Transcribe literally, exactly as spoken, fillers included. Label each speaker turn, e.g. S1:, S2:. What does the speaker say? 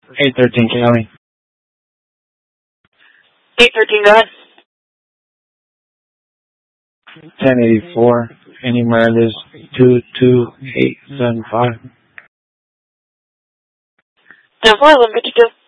S1: eight thirteen Cali.
S2: eight thirteen, go ahead.
S1: ten eighty-four, any mileage, two two eight seven five.
S2: ten four, eleven fifty-two.